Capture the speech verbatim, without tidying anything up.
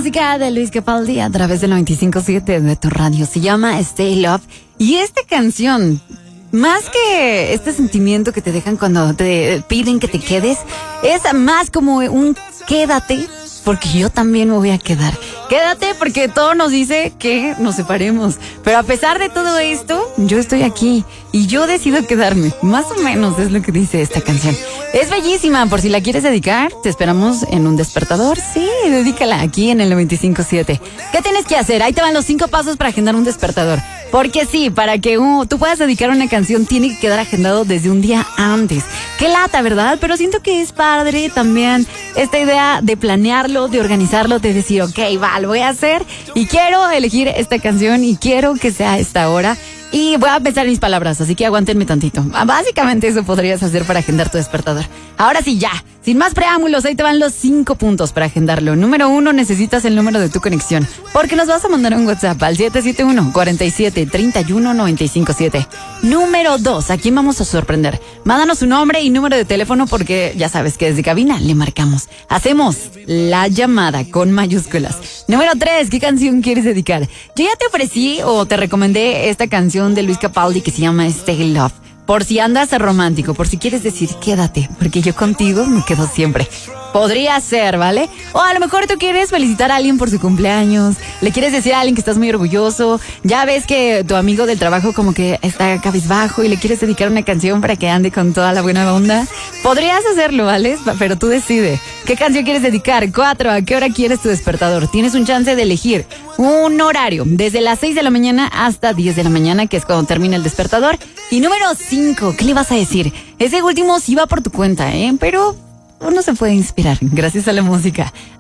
música de Luis Capaldi a través del noventa y cinco punto siete de tu radio. Se llama Stay Love. Y esta canción, más que este sentimiento que te dejan cuando te piden que te quedes, es más como un quédate, porque yo también me voy a quedar. Quédate porque todo nos dice que nos separemos. Pero a pesar de todo esto, yo estoy aquí y yo decido quedarme. Más o menos es lo que dice esta canción. Es bellísima, por si la quieres dedicar, te esperamos en un despertador. Sí, dedícala aquí en el noventa y cinco punto siete. ¿Qué tienes que hacer? Ahí te van los cinco pasos para agendar un despertador. Porque sí, para que uh, tú puedas dedicar una canción, tiene que quedar agendado desde un día antes. Qué lata, ¿verdad? Pero siento que es padre también esta idea de planearlo, de organizarlo, de decir, ok, va, lo voy a hacer y quiero elegir esta canción y quiero que sea a esta hora. Y voy a pensar en mis palabras, así que aguántenme tantito. Básicamente eso podrías hacer para agendar tu despertador. Ahora sí, ya, sin más preámbulos, ahí te van los cinco puntos para agendarlo. Número uno, necesitas el número de tu conexión, porque nos vas a mandar un WhatsApp al siete siete uno, cuatro siete, tres uno, nueve cinco siete. Número dos, ¿a quién vamos a sorprender? Mándanos su nombre y número de teléfono, porque ya sabes que desde cabina le marcamos. Hacemos la llamada con mayúsculas. Número tres, ¿qué canción quieres dedicar? Yo ya te ofrecí o te recomendé esta canción de Luis Capaldi que se llama Stay Love. Por si andas romántico, por si quieres decir quédate, porque yo contigo me quedo siempre. Podría ser, ¿vale? O a lo mejor tú quieres felicitar a alguien por su cumpleaños, le quieres decir a alguien que estás muy orgulloso, ya ves que tu amigo del trabajo como que está cabizbajo y le quieres dedicar una canción para que ande con toda la buena onda. Podrías hacerlo, ¿vale? Pero tú decide. ¿Qué canción quieres dedicar? Cuatro, ¿a qué hora quieres tu despertador? Tienes un chance de elegir un horario, desde las seis de la mañana hasta diez de la mañana, que es cuando termina el despertador. Y número cinco, ¿qué le vas a decir? Ese último sí va por tu cuenta, ¿eh? Pero uno se puede inspirar gracias a la música.